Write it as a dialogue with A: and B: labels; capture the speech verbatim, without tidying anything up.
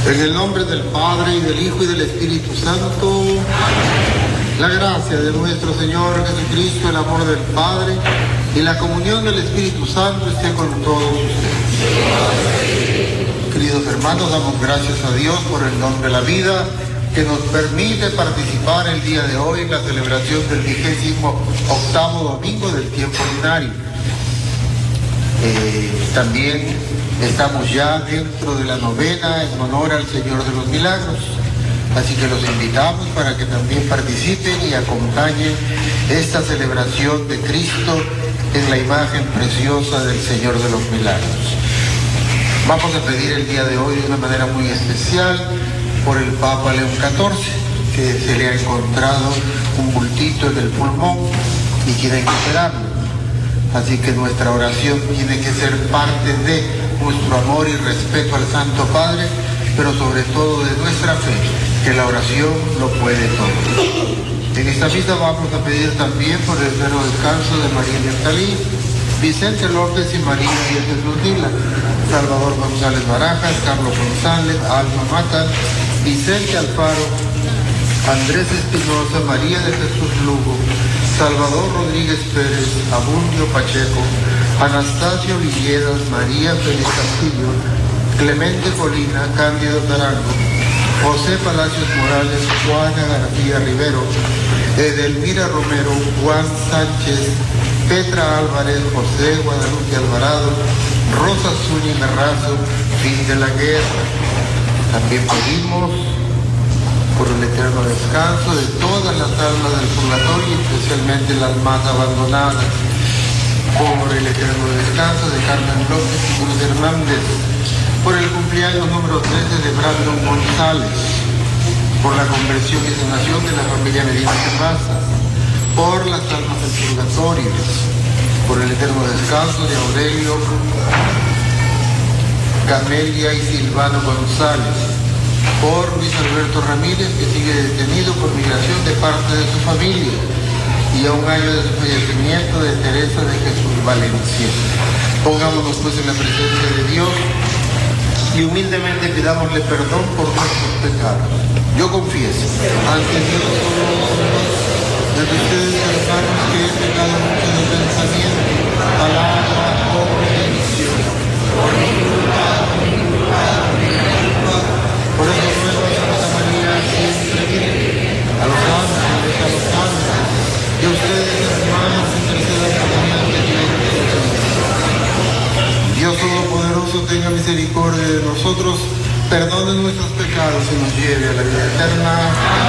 A: En el nombre del Padre, y del Hijo, y del Espíritu Santo, la gracia de nuestro Señor Jesucristo, el amor del Padre y la comunión del Espíritu Santo esté con todos ustedes. Queridos hermanos, damos gracias a Dios por el don de la vida que nos permite participar el día de hoy en la celebración del vigésimo octavo domingo del tiempo ordinario. Eh, también estamos ya dentro de la novena en honor al Señor de los Milagros, así que los invitamos para que también participen y acompañen esta celebración de Cristo en la imagen preciosa del Señor de los Milagros. Vamos a pedir el día de hoy de una manera muy especial por el Papa León catorce, que se le ha encontrado un bultito en el pulmón y tiene que operarlo. Así que nuestra oración tiene que ser parte de nuestro amor y respeto al Santo Padre, pero sobre todo de nuestra fe, que la oración lo puede todo. En esta misa vamos a pedir también por el eterno descanso de María Yentalí, Vicente López y María Díaz de Lutila, Salvador González Barajas, Carlos González, Alma Mata, Vicente Alfaro, Andrés Espinosa, María de Jesús Lugo, Salvador Rodríguez Pérez, Abundio Pacheco, Anastasio Villedas, María Félix Castillo, Clemente Colina, Cándido Tarango, José Palacios Morales, Juana García Rivero, Edelmira Romero, Juan Sánchez, Petra Álvarez, José Guadalupe Alvarado, Rosa Zúñiga Razo, fin de la guerra. También pedimos por el eterno descanso de todas las almas del purgatorio, especialmente las más abandonadas, por el eterno descanso de Carmen López y Cruz Hernández, por el cumpleaños número trece de Brandon González, por la conversión y sanación de la familia Medina Terraza, por las almas del purgatorio, por el eterno descanso de Aurelio, Camelia y Silvano González, por Luis Alberto Ramírez, que sigue detenido por migración de parte de su familia, y a un año de su fallecimiento de Teresa de Jesús Valencia. Pongámonos pues en la presencia de Dios y humildemente pidámosle perdón por nuestros pecados. Yo confieso ante Dios y ante ustedes, hermanos, que he pecado mucho de pensamiento, palabra, obra y omisión, por mi culpa, por mi culpa, por mi culpa. Por eso ruego a Santa María siempre Virgen, a los ángeles, a los ángeles, y a ustedes, hermanos, intercedan por mí ante Dios. Dios Todopoderoso tenga misericordia de nosotros, perdone nuestros pecados y nos lleve a la vida eterna.